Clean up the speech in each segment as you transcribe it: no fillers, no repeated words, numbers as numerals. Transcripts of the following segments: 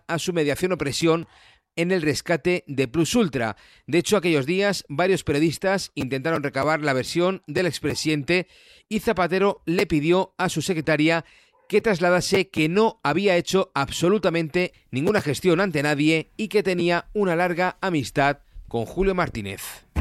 a su mediación o presión en el rescate de Plus Ultra. De hecho, aquellos días varios periodistas intentaron recabar la versión del expresidente y Zapatero le pidió a su secretaria que trasladase que no había hecho absolutamente ninguna gestión ante nadie y que tenía una larga amistad con Julio Martínez.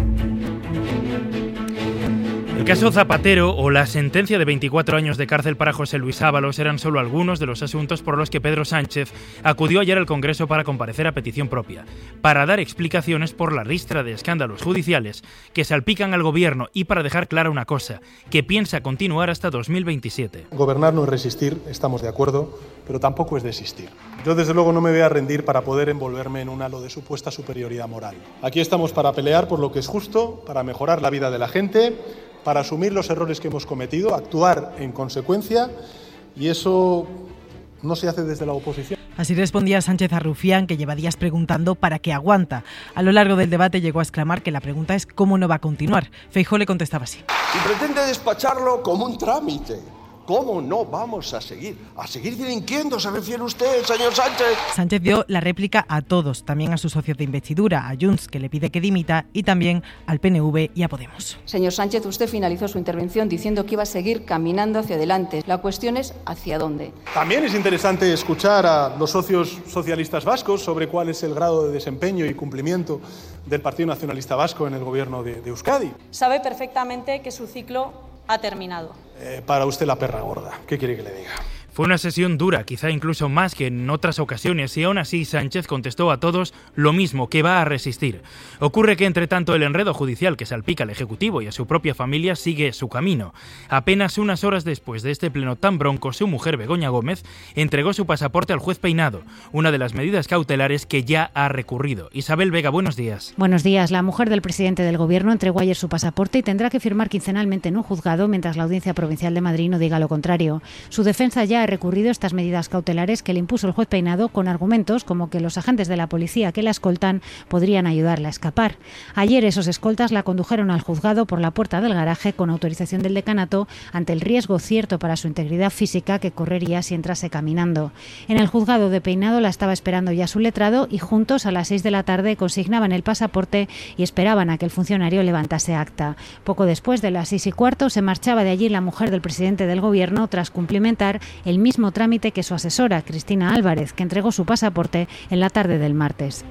El caso Zapatero o la sentencia de 24 años de cárcel para José Luis Ábalos eran solo algunos de los asuntos por los que Pedro Sánchez acudió ayer al Congreso para comparecer a petición propia, para dar explicaciones por la ristra de escándalos judiciales que salpican al gobierno y para dejar clara una cosa, que piensa continuar hasta 2027. Gobernar no es resistir, estamos de acuerdo, pero tampoco es desistir. Yo desde luego no me voy a rendir para poder envolverme en un halo de supuesta superioridad moral. Aquí estamos para pelear por lo que es justo, para mejorar la vida de la gente, para asumir los errores que hemos cometido, actuar en consecuencia, y eso no se hace desde la oposición. Así respondía Sánchez a Rufián, que lleva días preguntando para qué aguanta. A lo largo del debate llegó a exclamar que la pregunta es cómo no va a continuar. Feijóo le contestaba así. Y pretende despacharlo como un trámite. ¿Cómo no vamos a seguir? ¿A seguir delinquiendo se refiere usted, señor Sánchez? Sánchez dio la réplica a todos, también a sus socios de investidura, a Junts, que le pide que dimita, y también al PNV y a Podemos. Señor Sánchez, usted finalizó su intervención diciendo que iba a seguir caminando hacia adelante. La cuestión es ¿hacia dónde? También es interesante escuchar a los socios socialistas vascos sobre cuál es el grado de desempeño y cumplimiento del Partido Nacionalista Vasco en el gobierno de Euskadi. Sabe perfectamente que su ciclo ha terminado. Para usted la perra gorda. ¿Qué quiere que le diga? Fue una sesión dura, quizá incluso más que en otras ocasiones, y aún así Sánchez contestó a todos lo mismo, que va a resistir. Ocurre que, entre tanto, el enredo judicial que salpica al Ejecutivo y a su propia familia sigue su camino. Apenas unas horas después de este pleno tan bronco, su mujer, Begoña Gómez, entregó su pasaporte al juez Peinado, una de las medidas cautelares que ya ha recurrido. Isabel Vega, buenos días. Buenos días. La mujer del presidente del Gobierno entregó ayer su pasaporte y tendrá que firmar quincenalmente en un juzgado mientras la Audiencia Provincial de Madrid no diga lo contrario. Su defensa ya ha recurrido estas medidas cautelares que le impuso el juez Peinado con argumentos como que los agentes de la policía que la escoltan podrían ayudarla a escapar. Ayer esos escoltas la condujeron al juzgado por la puerta del garaje con autorización del decanato ante el riesgo cierto para su integridad física que correría si entrase caminando. En el juzgado de Peinado la estaba esperando ya su letrado y juntos a las 6 de la tarde consignaban el pasaporte y esperaban a que el funcionario levantase acta. Poco después de las 6:15 se marchaba de allí la mujer del presidente del Gobierno tras cumplimentar el mismo trámite que su asesora, Cristina Álvarez, que entregó su pasaporte en la tarde del martes.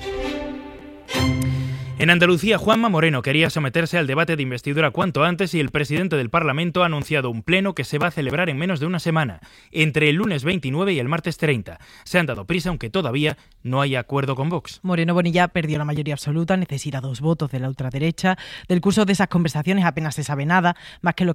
En Andalucía, Juanma Moreno quería someterse al debate de investidura cuanto antes y el presidente del Parlamento ha anunciado un pleno que se va a celebrar en menos de una semana, entre el lunes 29 y el martes 30. Se han dado prisa, aunque todavía no hay acuerdo con Vox. Moreno Bonilla perdió la mayoría absoluta, necesita 2 votos de la ultraderecha. Del curso de esas conversaciones apenas se sabe nada, más que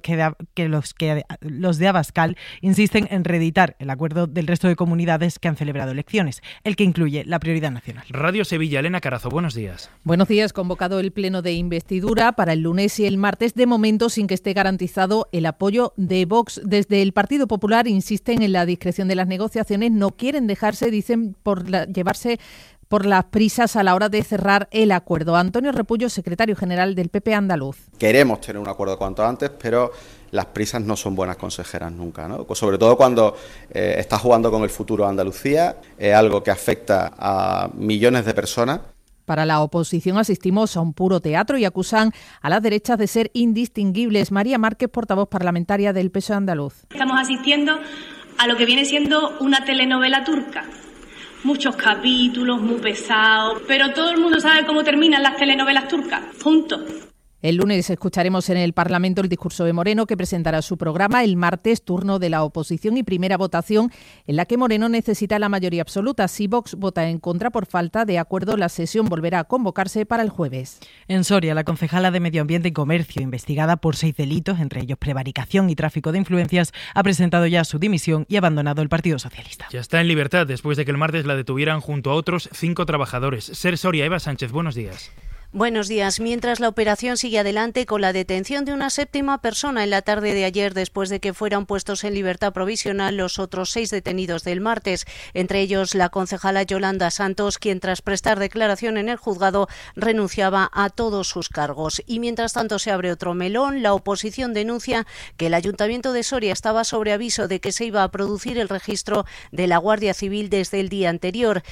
los de Abascal insisten en reeditar el acuerdo del resto de comunidades que han celebrado elecciones, el que incluye la prioridad nacional. Radio Sevilla, Elena Carazo, buenos días. Buenos días. Convocado el pleno de investidura para el lunes y el martes, de momento sin que esté garantizado el apoyo de Vox. Desde el Partido Popular insisten en la discreción de las negociaciones, no quieren dejarse, dicen, llevarse por las prisas a la hora de cerrar el acuerdo. Antonio Repullo, secretario general del PP andaluz. Queremos tener un acuerdo cuanto antes, pero las prisas no son buenas consejeras nunca, ¿no? Sobre todo cuando está jugando con el futuro de Andalucía, es algo que afecta a millones de personas. Para la oposición asistimos a un puro teatro y acusan a las derechas de ser indistinguibles. María Márquez, portavoz parlamentaria del PSOE andaluz. Estamos asistiendo a lo que viene siendo una telenovela turca. Muchos capítulos, muy pesados, pero todo el mundo sabe cómo terminan las telenovelas turcas, juntos. El lunes escucharemos en el Parlamento el discurso de Moreno, que presentará su programa. El martes, turno de la oposición y primera votación en la que Moreno necesita la mayoría absoluta. Si Vox vota en contra por falta de acuerdo, la sesión volverá a convocarse para el jueves. En Soria, la concejala de Medio Ambiente y Comercio, investigada por 6 delitos, entre ellos prevaricación y tráfico de influencias, ha presentado ya su dimisión y ha abandonado el Partido Socialista. Ya está en libertad después de que el martes la detuvieran junto a otros 5 trabajadores. Ser Soria, Eva Sánchez, buenos días. Buenos días. Mientras la operación sigue adelante con la detención de una 7ª persona en la tarde de ayer después de que fueran puestos en libertad provisional los otros 6 detenidos del martes, entre ellos la concejala Yolanda Santos, quien tras prestar declaración en el juzgado renunciaba a todos sus cargos. Y mientras tanto se abre otro melón. La oposición denuncia que el Ayuntamiento de Soria estaba sobre aviso de que se iba a producir el registro de la Guardia Civil desde el día anterior.